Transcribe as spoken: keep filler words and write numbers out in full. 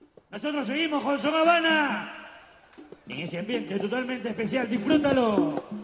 Nosotros seguimos con Son Habana. En ese ambiente totalmente especial, disfrútalo.